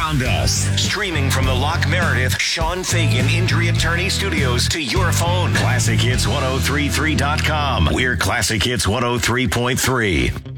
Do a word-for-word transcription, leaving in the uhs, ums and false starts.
around us. Streaming from the Locke Meredith Sean Fagan Injury Attorney Studios to your phone. Classic Hits ten thirty-three dot com. We're Classic Hits one oh three point three.